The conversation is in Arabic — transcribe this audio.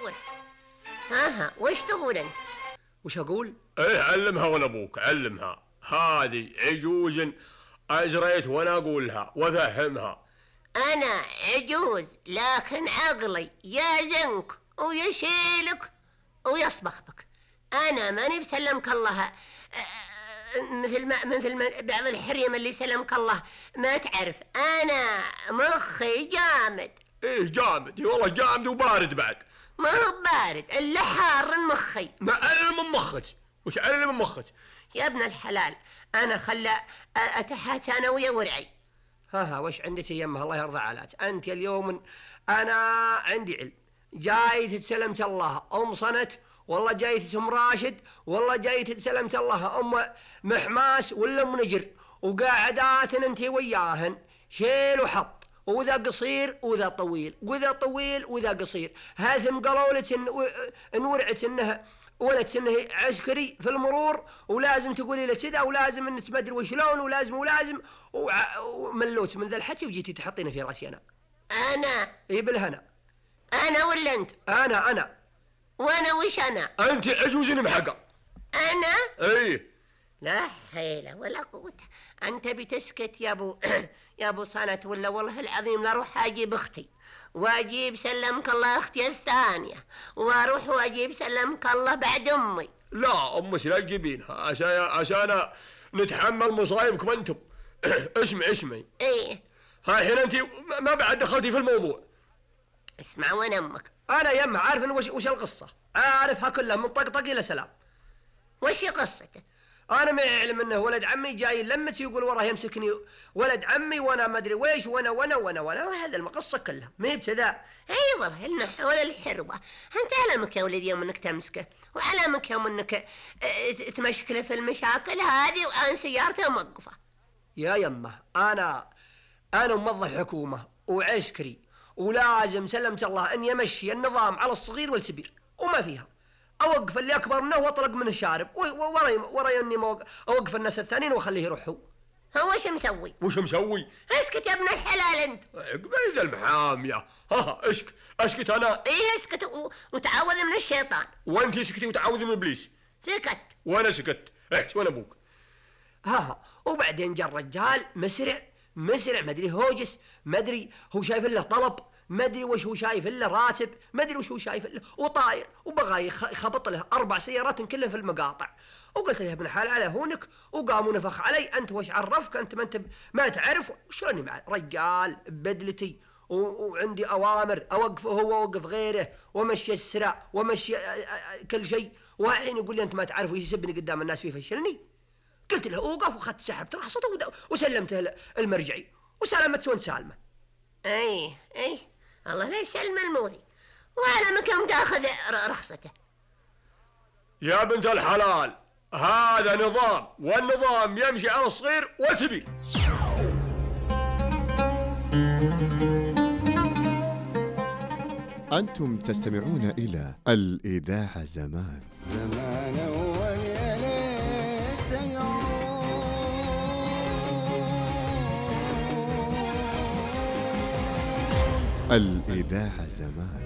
تسوي؟ ها وش تقول انت؟ وش اقول؟ ايه علمها وانا ابوك، علمها. هذه عجوز اجريت وانا اقولها وافهمها. انا عجوز لكن عقلي يازنك ويشيلك ويصبخ بك. انا ماني بسلمك الله مثل ما بعض الحريم اللي سلمك الله ما تعرف. انا مخي جامد. ايه جامد؟ والله جامد وبارد بعد. ما هو بارد الا حار مخي. ما علم من مخك. وش علم من مخك؟ يا ابن الحلال انا خلى اتحاتى انا ويا ورعي. ها وش عندك يمه الله يرضى عليك؟ انت اليوم انا عندي علم، جاي تتسلمت الله ام صنت، والله جاي ام راشد، والله جاي تتسلمت الله ام محماس ولا ام نجر، وقاعدات انت وياهن شيل وحط، وذا قصير وذا طويل وذا طويل وذا قصير. هاثم قالوا لك ان ورعت انها ولدت انه عسكري في المرور، ولازم تقولي له كذا، ولازم انك ما ادري وشلون، ولازم وملوت من ذا الحكي وجيتي تحطينه في راسي انا اي بالهنا. انا ولا انت؟ انا وانا وش انا؟ انت عجوز محقه. انا ايه لا حيله ولا قوه. انت بتسكت يا ابو يا ابو صنت ولا والله العظيم لا اروح اجيب اختي واجيب سلمك الله اختي الثانيه، واروح واجيب سلمك الله بعد امي. لا امك لا تجيبينها عشان نتحمل مصايبكم انتم. اسمعي. ايه هاي الحين انت ما بعد دخلتي في الموضوع. اسمع وين امك؟ انا يمه عارف وش القصه، عارفها كلها من طقطق الى سلام. وش قصته؟ انا ما اعلم انه ولد عمي جاي لمتي يقول وراه يمسكني ولد عمي وانا ما ادري ويش وانا وهذا القصه كلها ما هي بكذا. ايوه لنا حول الحربه. انت علمك يا ولدي يوم انك تمسكه، وعلمك يوم انك تمشكله في المشاكل هذه وان سيارته موقفه. يا يمه انا موظف حكومه وعسكري، ولازم سلمت الله ان يمشي النظام على الصغير والكبير، وما فيها اوقف اللي اكبر منه واطلق من الشارب وراي اني اوقف الناس الثانيين واخليه يروح. هو وش مسوي؟ وش مسوي؟ اسكت يا ابن الحلال انت. عقبيد المحاميه. اسكت انا. ايه اسكت وتعوذ من الشيطان. وانت اسكتي وتعوذي من ابليس. سكت. وانا سكت. وانا ابوك. وبعدين جاء الرجال مسرع ما ادري هوجس، ما ادري هو شايف له طلب، ما ادري وش هو شايف له راتب، ما ادري وش هو شايف له، وطاير وبغى يخبط له 4 سيارات كلها في المقاطع. وقلت له يا ابن الحلال على هونك، وقام ونفخ علي. انت وش عرفك؟ انت ما تعرف شلوني مع رجال بدلتي وعندي اوامر اوقفه هو واوقف غيره ومشي السرع ومشي كل شيء، والحين يقول لي انت ما تعرف ويسبني قدام الناس ويفشلني. قلت له اوقف، وخدت سحبت رخصته وسلمته المرجعي وسلمت وانت سالمه. اي الله لا يسلم الموذي. وعلى مكان تاخذ رخصته. يا بنت الحلال هذا نظام، والنظام يمشي على الصغير والكبير. أنتم تستمعون إلى الإذاعة زمان أول يا ليت الإذاعة زمان.